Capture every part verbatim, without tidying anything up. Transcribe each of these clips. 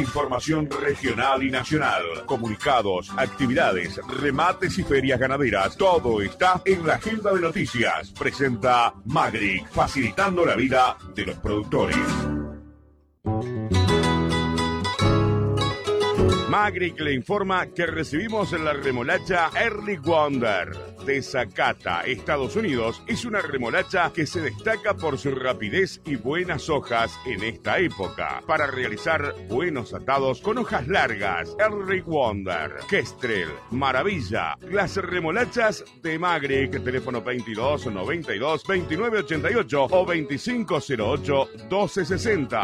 información regional y nacional, comunicados, actividades, remates y ferias ganaderas. Todo está en la agenda de noticias. Presenta Magric, facilitando la vida de los productores. Magric le informa que recibimos la remolacha Early Wonder de Zacata, Estados Unidos. Es una remolacha que se destaca por su rapidez y buenas hojas en esta época, para realizar buenos atados con hojas largas. Early Wonder, Kestrel, Maravilla, las remolachas de Magric. Teléfono veintidós noventa y dos veintinueve ochenta y ocho o veinticinco cero ocho doce sesenta.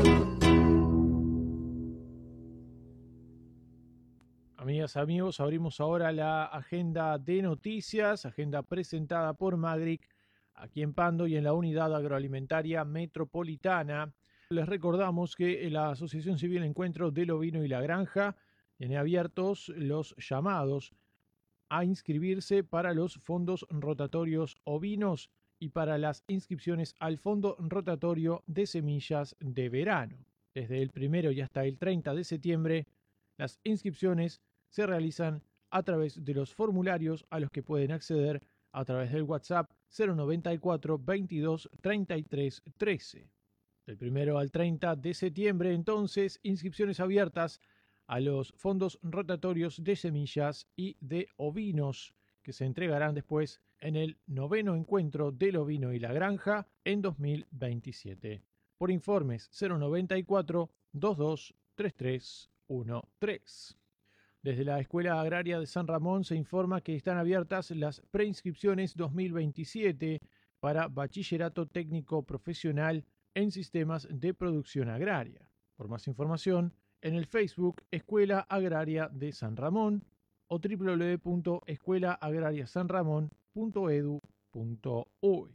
Amigas, amigos, abrimos ahora la agenda de noticias, agenda presentada por Magric, aquí en Pando y en la Unidad Agroalimentaria Metropolitana. Les recordamos que la Asociación Civil Encuentro del Ovino y la Granja tiene abiertos los llamados a inscribirse para los fondos rotatorios ovinos y para las inscripciones al Fondo Rotatorio de Semillas de Verano. Desde el primero y hasta el treinta de septiembre, las inscripciones se realizan a través de los formularios a los que pueden acceder a través del WhatsApp cero noventa y cuatro veintidós treinta y tres trece. Del primero al treinta de septiembre, entonces, inscripciones abiertas a los fondos rotatorios de semillas y de ovinos, que se entregarán después en el noveno encuentro del ovino y la granja en dos mil veintisiete. Por informes cero noventa y cuatro veintidós treinta y tres trece. Desde la Escuela Agraria de San Ramón se informa que están abiertas las preinscripciones dos mil veintisiete para Bachillerato Técnico Profesional en Sistemas de Producción Agraria. Por más información, en el Facebook Escuela Agraria de San Ramón o doble u doble u doble u punto escuela agraria san ramón punto edu punto uy.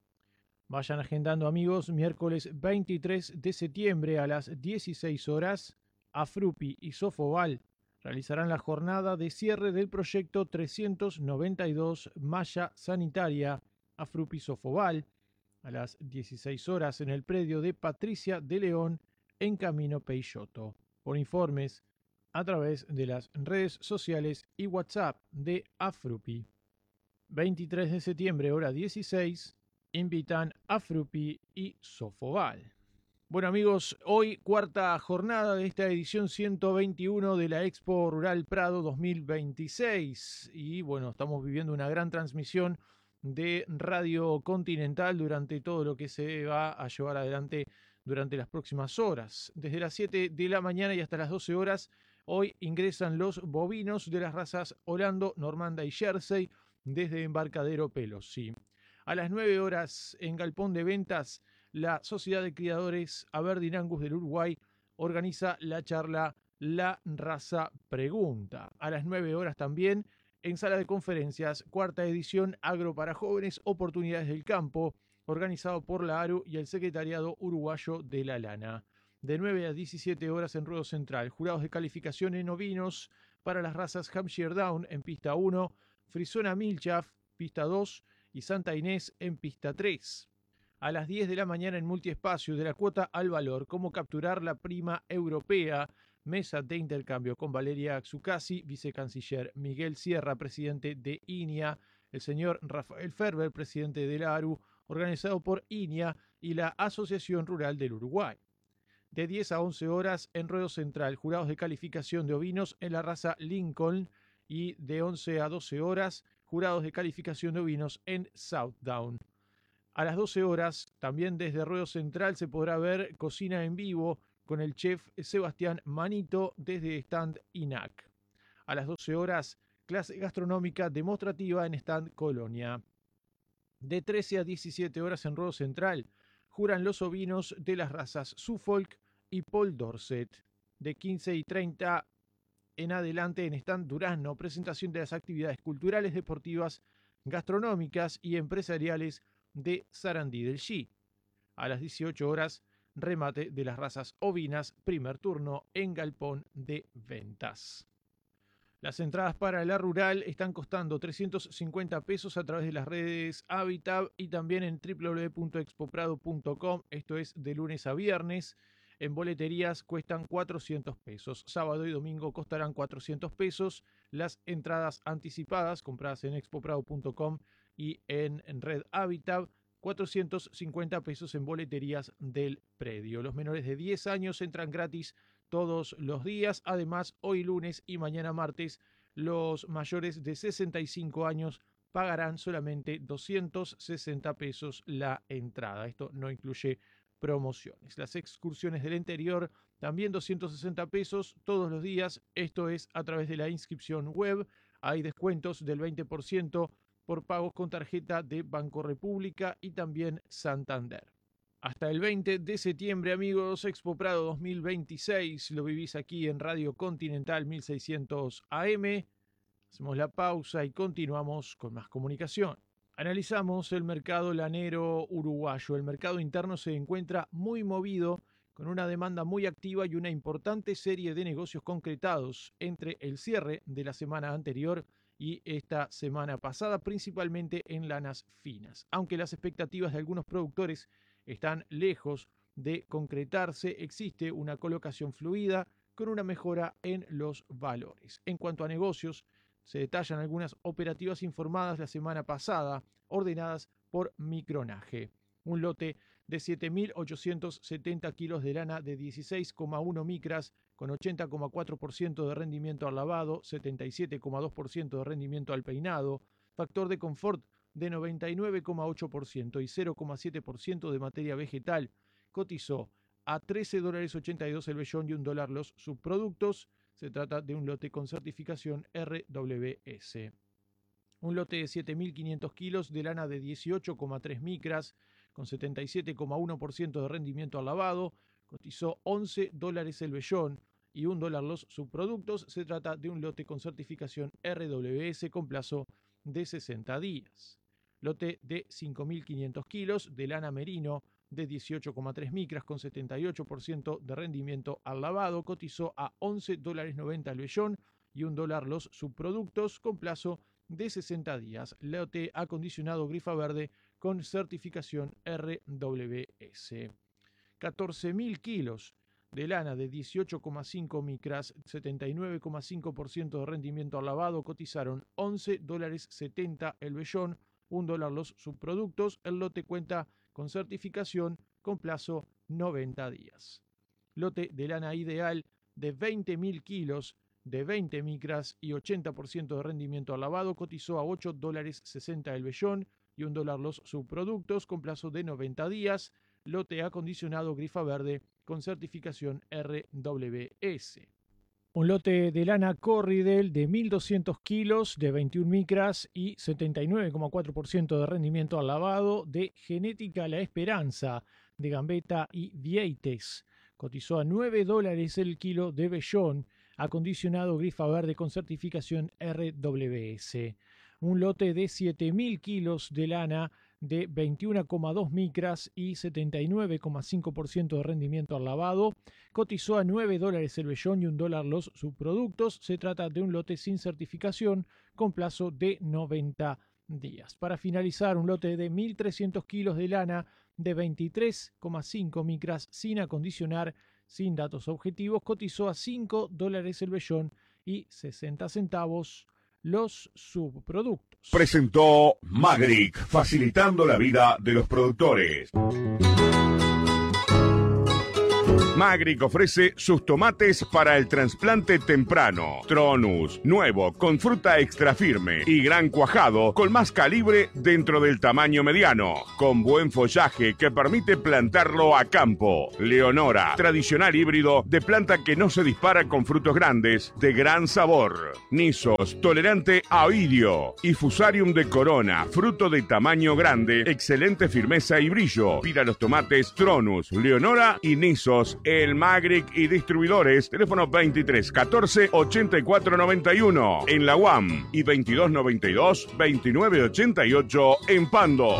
Vayan agendando, amigos, miércoles veintitrés de septiembre a las dieciséis horas, Afrupi y Sofoval realizarán la jornada de cierre del proyecto trescientos noventa y dos Malla Sanitaria Afrupi Sofoval a las dieciséis horas en el predio de Patricia de León en Camino Peixoto. Por informes a través de las redes sociales y WhatsApp de Afrupi. veintitrés de septiembre, hora dieciséis, invitan Afrupi y Sofoval. Bueno, amigos, hoy cuarta jornada de esta edición ciento veintiuno de la Expo Rural Prado dos mil veintiséis. Y bueno, estamos viviendo una gran transmisión de Radio Continental durante todo lo que se va a llevar adelante durante las próximas horas. Desde las siete de la mañana y hasta las doce horas, hoy ingresan los bovinos de las razas Holando, Normanda y Jersey desde Embarcadero Pelosí. A las nueve horas, en Galpón de Ventas, la Sociedad de Criadores Aberdeen Angus del Uruguay organiza la charla La Raza Pregunta. A las nueve horas también, en Sala de Conferencias, cuarta edición Agro para Jóvenes, Oportunidades del Campo, organizado por la ARU y el Secretariado Uruguayo de la Lana. De nueve a diecisiete horas en Ruedo Central, jurados de calificación en ovinos para las razas Hampshire Down en pista uno, Frisona Milchaf, pista dos y Santa Inés en pista tres. A las diez de la mañana en Multiespacio de la cuota al valor, cómo capturar la prima europea, mesa de intercambio con Valeria Xucasi, vicecanciller, Miguel Sierra, presidente de I N I A, el señor Rafael Ferber, presidente de la ARU, organizado por I N I A y la Asociación Rural del Uruguay. De diez a once horas en Ruedo Central, jurados de calificación de ovinos en la raza Lincoln, y de once a doce horas, jurados de calificación de ovinos en Southdown. A las doce horas, también desde Ruedo Central se podrá ver Cocina en Vivo con el chef Sebastián Manito desde stand I N A C. A las doce horas, clase gastronómica demostrativa en stand Colonia. De trece a diecisiete horas en Ruedo Central, juran los ovinos de las razas Suffolk y Paul Dorset. De quince y treinta en adelante en stand Durazno, presentación de las actividades culturales, deportivas, gastronómicas y empresariales de Sarandí del Xi. A las dieciocho horas, remate de las razas ovinas, primer turno en Galpón de Ventas. Las entradas para la rural están costando trescientos cincuenta pesos a través de las redes Habitat y también en doble u doble u doble u punto expoprado punto com. Esto es de lunes a viernes. En boleterías cuestan cuatrocientos pesos. Sábado y domingo costarán cuatrocientos pesos. Las entradas anticipadas compradas en expoprado punto com y en Red Habitat, cuatrocientos cincuenta pesos en boleterías del predio. Los menores de diez años entran gratis todos los días. Además, hoy lunes y mañana martes, los mayores de sesenta y cinco años pagarán solamente doscientos sesenta pesos la entrada. Esto no incluye promociones. Las excursiones del interior, también doscientos sesenta pesos todos los días. Esto es a través de la inscripción web. Hay descuentos del veinte por ciento por pagos con tarjeta de Banco República y también Santander. Hasta el veinte de septiembre, amigos, Expo Prado dos mil veintiséis. Lo vivís aquí en Radio Continental mil seiscientos A M. Hacemos la pausa y continuamos con más comunicación. Analizamos el mercado lanero uruguayo. El mercado interno se encuentra muy movido, con una demanda muy activa y una importante serie de negocios concretados entre el cierre de la semana anterior y esta semana pasada, principalmente en lanas finas. Aunque las expectativas de algunos productores están lejos de concretarse, existe una colocación fluida con una mejora en los valores. En cuanto a negocios, se detallan algunas operativas informadas la semana pasada, ordenadas por Micronaje. Un lote de siete mil ochocientos setenta kilos de lana de dieciséis coma uno micras, con ochenta coma cuatro por ciento de rendimiento al lavado, setenta y siete coma dos por ciento de rendimiento al peinado, factor de confort de noventa y nueve coma ocho por ciento y cero coma siete por ciento de materia vegetal, cotizó a trece dólares ochenta y dos el vellón y un dólar los subproductos. Se trata de un lote con certificación R W S. Un lote de siete mil quinientos kilos de lana de dieciocho coma tres micras, con setenta y siete coma uno por ciento de rendimiento al lavado, cotizó once dólares el vellón y un dólar los subproductos. Se trata de un lote con certificación R W S con plazo de sesenta días. Lote de cinco mil quinientos kilos de lana merino de dieciocho coma tres micras con setenta y ocho por ciento de rendimiento al lavado, cotizó a once dólares noventa el vellón y un dólar los subproductos con plazo de sesenta días. Lote acondicionado grifa verde con certificación R W S. catorce mil kilos de lana de dieciocho coma cinco micras, setenta y nueve coma cinco por ciento de rendimiento al lavado, cotizaron once dólares setenta el vellón, un dólar los subproductos. El lote cuenta con certificación con plazo noventa días. Lote de lana ideal de veinte mil kilos de veinte micras y ochenta por ciento de rendimiento al lavado, cotizó a ocho dólares sesenta el vellón y un dólar los subproductos con plazo de noventa días. Lote acondicionado grifa verde con certificación R W S. Un lote de lana Corridel de mil doscientos kilos de veintiuna micras y setenta y nueve coma cuatro por ciento de rendimiento al lavado de Genética La Esperanza de Gambetta y Vieites. Cotizó a nueve dólares el kilo de vellón acondicionado grifa verde con certificación R W S. Un lote de siete mil kilos de lana de veintiuna coma dos micras y setenta y nueve coma cinco por ciento de rendimiento al lavado, cotizó a nueve dólares el vellón y un dólar los subproductos. Se trata de un lote sin certificación con plazo de noventa días. Para finalizar, un lote de mil trescientos kilos de lana de veintitrés coma cinco micras sin acondicionar, sin datos objetivos, cotizó a cinco dólares el vellón y sesenta centavos los subproductos. Presentó Magric, facilitando la vida de los productores. Magric ofrece sus tomates para el trasplante temprano. Tronus, nuevo, con fruta extra firme y gran cuajado, con más calibre dentro del tamaño mediano, con buen follaje que permite plantarlo a campo. Leonora, tradicional híbrido de planta que no se dispara con frutos grandes, de gran sabor. Nisos, tolerante a oidio. Y Fusarium de Corona, fruto de tamaño grande, excelente firmeza y brillo. Pida los tomates Tronus, Leonora y Nisos el Magric y distribuidores. Teléfono veintitrés catorce ochenta y cuatro noventa y uno en la U A M y veintidós noventa y dos veintinueve ochenta y ocho en Pando.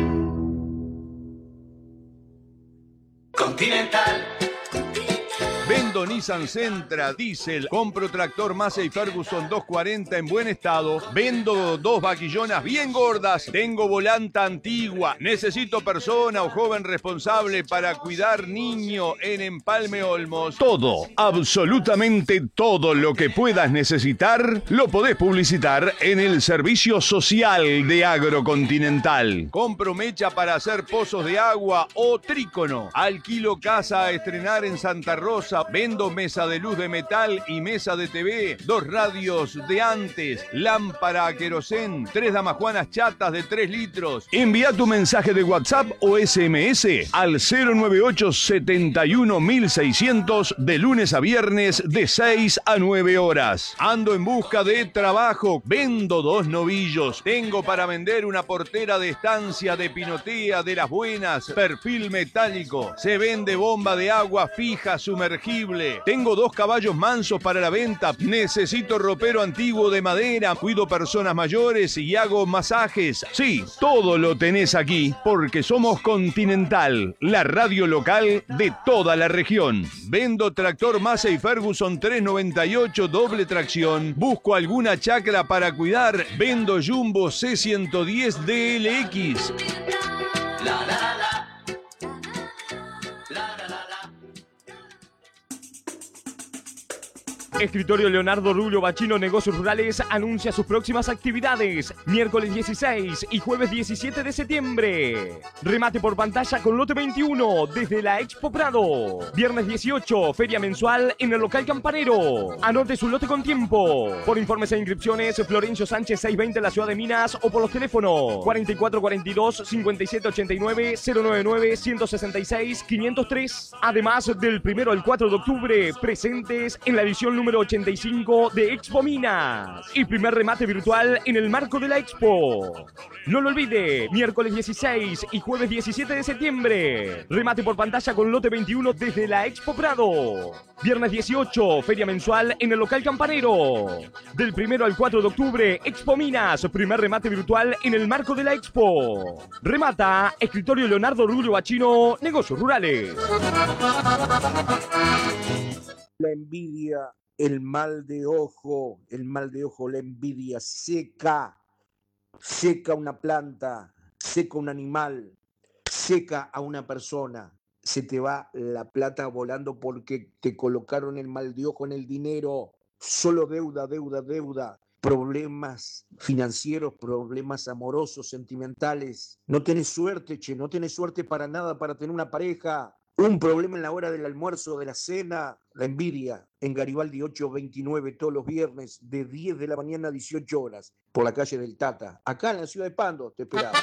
Continental. Vendo Nissan Sentra, diésel. Compro tractor Massey Ferguson doscientos cuarenta en buen estado. Vendo dos vaquillonas bien gordas. Tengo volanta antigua. Necesito persona o joven responsable para cuidar niño en Empalme Olmos. Todo, absolutamente todo lo que puedas necesitar, lo podés publicitar en el servicio social de Agrocontinental. Compro mecha para hacer pozos de agua o trícono. Alquilo casa a estrenar en Santa Rosa. Vendo mesa de luz de metal y mesa de T V. Dos radios de antes. Lámpara a querosén. Tres damajuanas chatas de tres litros. Envía tu mensaje de WhatsApp o S M S al cero nueve ocho setenta y uno mil seiscientos de lunes a viernes de seis a nueve horas. Ando en busca de trabajo. Vendo dos novillos. Tengo para vender una portera de estancia de pinotea de las buenas. Perfil metálico. Se vende bomba de agua fija sumergible. Tengo dos caballos mansos para la venta. Necesito ropero antiguo de madera. Cuido personas mayores y hago masajes. Sí, todo lo tenés aquí porque somos Continental, la radio local de toda la región. Vendo tractor Massey Ferguson trescientos noventa y ocho doble tracción. Busco alguna chacra para cuidar. Vendo Jumbo C ciento diez D L X. La, la, la, la. Escritorio Leonardo Rubio Bachino Negocios Rurales anuncia sus próximas actividades. Miércoles dieciséis y jueves diecisiete de septiembre. Remate por pantalla con lote veintiuno desde la Expo Prado. Viernes dieciocho, feria mensual en el local Campanero. Anote su lote con tiempo. Por informes e inscripciones, Florencio Sánchez seiscientos veinte, la ciudad de Minas, o por los teléfonos cuarenta y cuatro cuarenta y dos, cincuenta y siete ochenta y nueve, cero noventa y nueve, ciento sesenta y seis, quinientos tres. Además, del primero al cuatro de octubre, presentes en la edición número ochenta y cinco de Expo Minas y primer remate virtual en el marco de la Expo. No lo olvide, miércoles dieciséis y jueves diecisiete de septiembre, remate por pantalla con lote veintiuno desde la Expo Prado. Viernes dieciocho, feria mensual en el local Campanero. Del primero al cuatro de octubre, Expo Minas, primer remate virtual en el marco de la Expo. Remata Escritorio Leonardo Rubio Bachino Negocios Rurales. La envidia, el mal de ojo, el mal de ojo, la envidia seca, seca una planta, seca un animal, seca a una persona. Se te va la plata volando porque te colocaron el mal de ojo en el dinero. Solo deuda, deuda, deuda. Problemas financieros, problemas amorosos, sentimentales. No tenés suerte, che, no tenés suerte para nada para tener una pareja. Un problema en la hora del almuerzo, de la cena, la envidia. En Garibaldi ochocientos veintinueve, todos los viernes, de diez de la mañana a dieciocho horas, por la calle del Tata. Acá en la ciudad de Pando, te esperaba.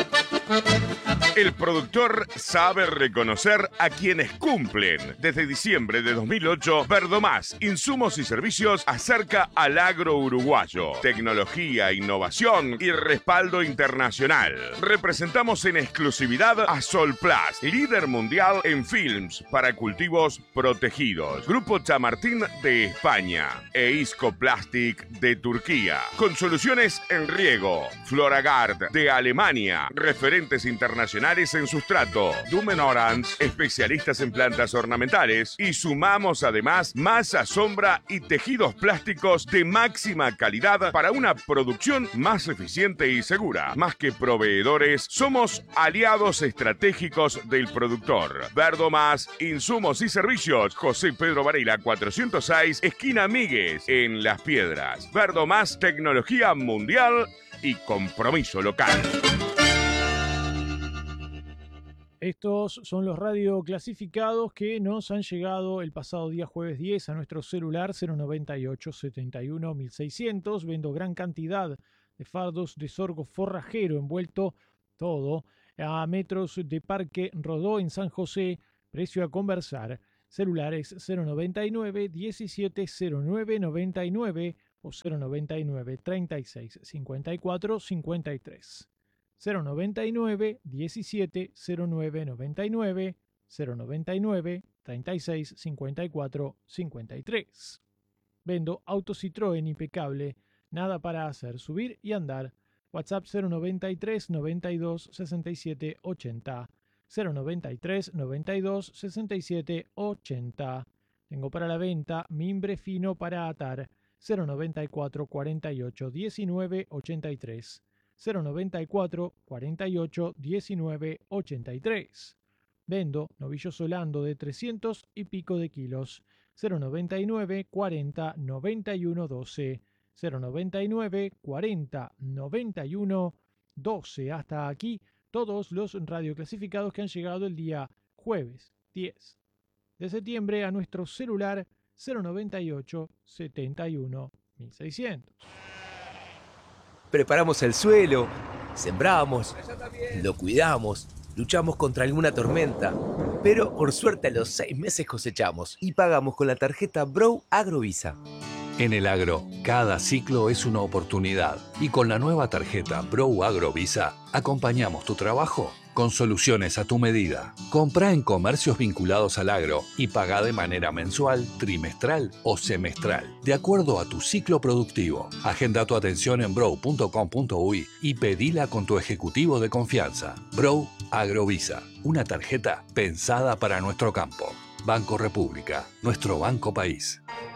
El productor sabe reconocer a quienes cumplen. Desde diciembre de dos mil ocho, Verdomás, insumos y servicios acerca al agro uruguayo. Tecnología, innovación y respaldo internacional. Representamos en exclusividad a Solplast, líder mundial en films para cultivos protegidos. Grupo Chamartín de España e Isco Plastic de Turquía. Con soluciones en riego. Floragard de Alemania. Referentes internacionales en sustrato. Dumen Orange, especialistas en plantas ornamentales. Y sumamos además masa, sombra y tejidos plásticos de máxima calidad para una producción más eficiente y segura. Más que proveedores, somos aliados estratégicos del productor. Verdomás, insumos y servicios. José Pedro Varela cuatrocientos seis, esquina Míguez, en Las Piedras. Verdomás, tecnología mundial y compromiso local. Estos son los radioclasificados que nos han llegado el pasado día jueves diez a nuestro celular cero noventa y ocho setenta y uno mil seiscientos. Vendo gran cantidad de fardos de sorgo forrajero envuelto todo a metros de Parque Rodó en San José. Precio a conversar. Celulares cero noventa y nueve diecisiete cero nueve noventa y nueve o cero noventa y nueve treinta y seis cincuenta y cuatro cincuenta y tres. cero noventa y nueve diecisiete cero nueve noventa y nueve, cero noventa y nueve treinta y seis cincuenta y cuatro cincuenta y tres. Vendo auto Citroën impecable, nada para hacer, subir y andar. WhatsApp cero noventa y tres noventa y dos sesenta y siete ochenta, cero noventa y tres noventa y dos sesenta y siete ochenta. Tengo para la venta mimbre fino para atar. cero noventa y cuatro, cuarenta y ocho, diecinueve, ochenta y tres. cero noventa y cuatro, cuarenta y ocho, diecinueve, ochenta y tres. Vendo novillos Solando de trescientos y pico de kilos. cero noventa y nueve, cuarenta, noventa y uno, doce. cero noventa y nueve, cuarenta, noventa y uno, doce. Hasta aquí todos los radioclasificados que han llegado el día jueves diez de septiembre a nuestro celular cero noventa y ocho, setenta y uno, mil seiscientos. Preparamos el suelo, sembramos, lo cuidamos, luchamos contra alguna tormenta, pero por suerte a los seis meses cosechamos y pagamos con la tarjeta Brow Agrovisa. En el agro, cada ciclo es una oportunidad y con la nueva tarjeta Brow Agrovisa acompañamos tu trabajo con soluciones a tu medida. Comprá en comercios vinculados al agro y pagá de manera mensual, trimestral o semestral, de acuerdo a tu ciclo productivo. Agenda tu atención en brow punto com punto uy y pedila con tu ejecutivo de confianza. Brow Agrovisa, una tarjeta pensada para nuestro campo. Banco República, nuestro banco país.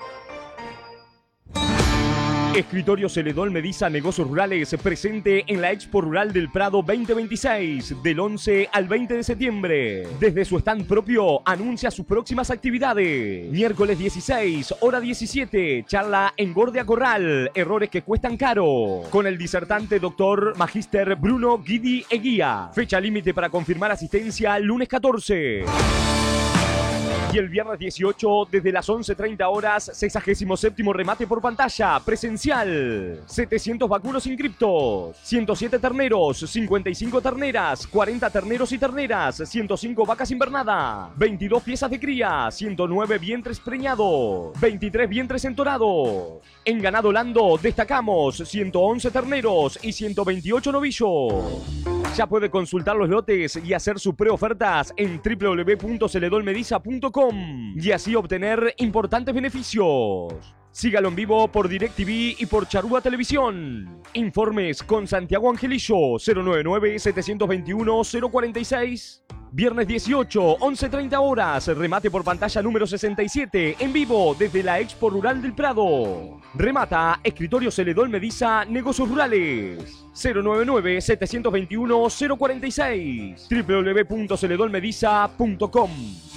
Escritorio Celedón Mediza Negocios Rurales presente en la Expo Rural del Prado veinte veintiséis del once al veinte de septiembre. Desde su stand propio anuncia sus próximas actividades. Miércoles dieciséis, hora diecisiete, charla Engorde a Corral, errores que cuestan caro. Con el disertante doctor Magíster Bruno Guidi Eguía. Fecha límite para confirmar asistencia lunes catorce. Y el viernes dieciocho, desde las once treinta horas, sexagésimo séptimo remate por pantalla, presencial. setecientos vacunos inscriptos, ciento siete terneros, cincuenta y cinco terneras, cuarenta terneros y terneras, ciento cinco vacas invernadas, veintidós piezas de cría, ciento nueve vientres preñados, veintitrés vientres entorados. En ganado Lando destacamos ciento once terneros y ciento veintiocho novillos. Ya puede consultar los lotes y hacer sus preofertas en w w w punto celedón mediza punto com y así obtener importantes beneficios. Sígalo en vivo por DirecTV y por Charrúa Televisión. Informes con Santiago Angelillo, cero noventa y nueve, setecientos veintiuno, cero cuarenta y seis. Viernes dieciocho, once treinta horas, remate por pantalla número sesenta y siete, en vivo desde la Expo Rural del Prado. Remata Escritorio Celedón Mediza Negocios Rurales. cero noventa y nueve, setecientos veintiuno, cero cuarenta y seis. w w w punto celedón mediza punto com.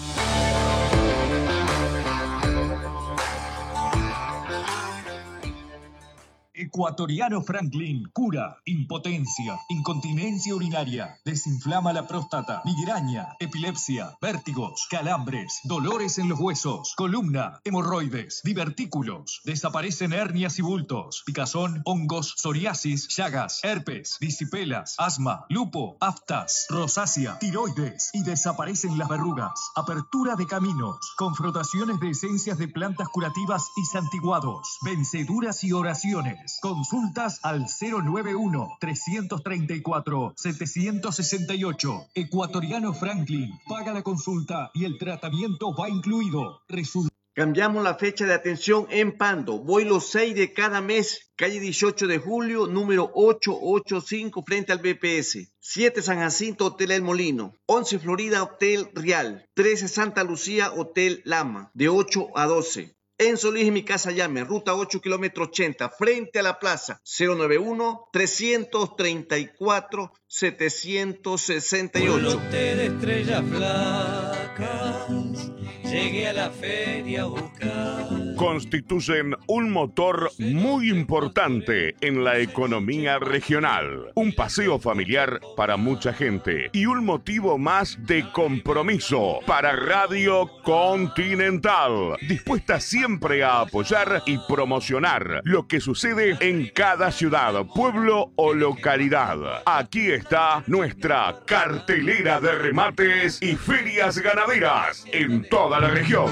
Ecuatoriano Franklin cura impotencia, incontinencia urinaria, desinflama la próstata, migraña, epilepsia, vértigos, calambres, dolores en los huesos, columna, hemorroides, divertículos, desaparecen hernias y bultos, picazón, hongos, psoriasis, llagas, herpes, disipelas, asma, lupo, aftas, rosácea, tiroides y desaparecen las verrugas, apertura de caminos, confrontaciones de esencias de plantas curativas y santiguados, venceduras y oraciones. Consultas al cero noventa y uno, trescientos treinta y cuatro, setecientos sesenta y ocho. Ecuatoriano Franklin. Paga la consulta y el tratamiento va incluido. Resulta. Cambiamos la fecha de atención en Pando. Voy los seis de cada mes. Calle dieciocho de julio, número ochocientos ochenta y cinco, frente al B P S. siete San Jacinto, Hotel El Molino. once Florida, Hotel Real. trece Santa Lucía, Hotel Lama. De ocho a doce. En Solís y Mi Casa Llame, ruta ocho, kilómetro ochenta, frente a la plaza, cero noventa y uno, trescientos treinta y cuatro, setecientos sesenta y ocho. Un lote de estrellas flacas, llegué a la feria a buscar. Constituyen un motor muy importante en la economía regional, un paseo familiar para mucha gente y un motivo más de compromiso para Radio Continental, dispuesta siempre a apoyar y promocionar lo que sucede en cada ciudad, pueblo o localidad. Aquí está nuestra cartelera de remates y ferias ganaderas en toda la región.